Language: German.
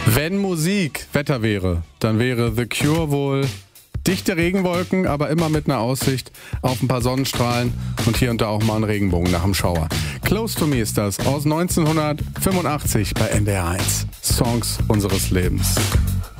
Wenn Musik Wetter wäre, dann wäre The Cure wohl dichte Regenwolken, aber immer mit einer Aussicht auf ein paar Sonnenstrahlen und hier und da auch mal einen Regenbogen nach dem Schauer. Close to Me ist das aus 1985 bei NDR 1. Songs unseres Lebens.